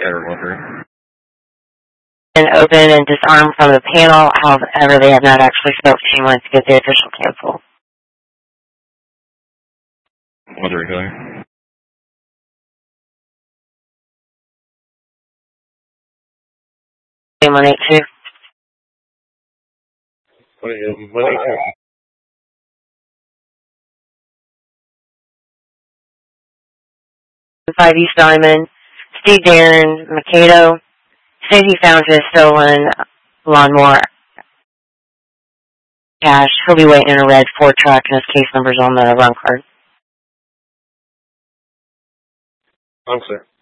Error 1-3. And open and disarm from the panel. However, they have not actually spoke to anyone to get the official cancel. 1-3 clear. 182. 182. 5 East Diamond. Steve Darren Mikado said he found his stolen lawnmower cash. He'll be waiting in a red Ford truck and his case number's on the run card. I'm clear.